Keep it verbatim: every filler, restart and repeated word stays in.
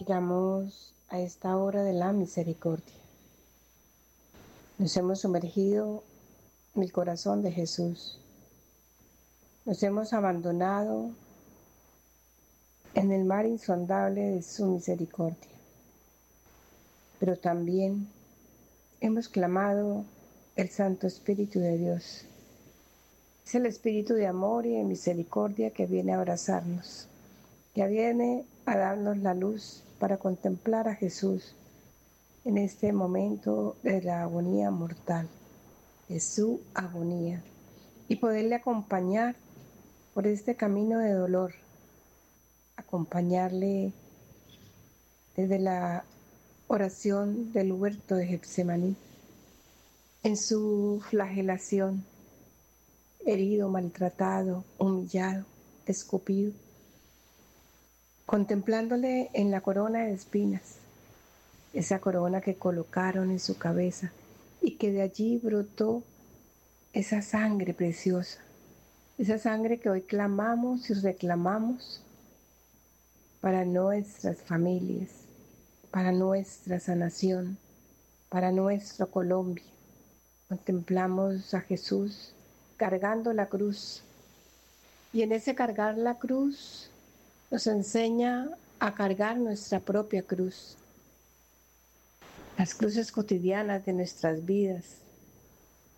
Llegamos a esta hora de la misericordia. Nos hemos sumergido en el corazón de Jesús. Nos hemos abandonado en el mar insondable de su misericordia. Pero también hemos clamado el Santo Espíritu de Dios. Es el Espíritu de amor y de misericordia que viene a abrazarnos, que viene a darnos la luz para contemplar a Jesús en este momento de la agonía mortal, de su agonía, y poderle acompañar por este camino de dolor, acompañarle desde la oración del huerto de Getsemaní, en su flagelación, herido, maltratado, humillado, escupido, contemplándole en la corona de espinas, esa corona que colocaron en su cabeza y que de allí brotó esa sangre preciosa, esa sangre que hoy clamamos y reclamamos para nuestras familias, para nuestra sanación, para nuestra Colombia. Contemplamos a Jesús cargando la cruz, y en ese cargar la cruz nos enseña a cargar nuestra propia cruz, las cruces cotidianas de nuestras vidas,